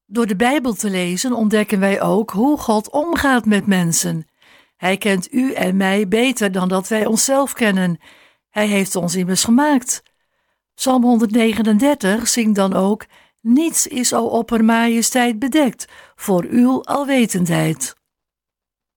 Door de Bijbel te lezen ontdekken wij ook hoe God omgaat met mensen. Hij kent u en mij beter dan dat wij onszelf kennen. Hij heeft ons immers gemaakt. Psalm 139 zingt dan ook: niets is, o oppermajesteit, bedekt voor uw alwetendheid.